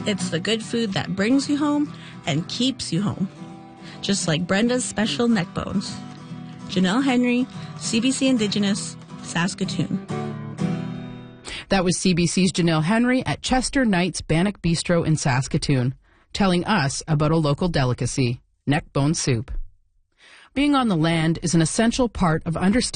It's the good food that brings you home and keeps you home. Just like Brenda's special neck bones. Janelle Henry, CBC Indigenous, Saskatoon. That was CBC's Janelle Henry at Chester Knight's Bannock Bistro in Saskatoon, telling us about a local delicacy, neck bone soup. Being on the land is an essential part of understanding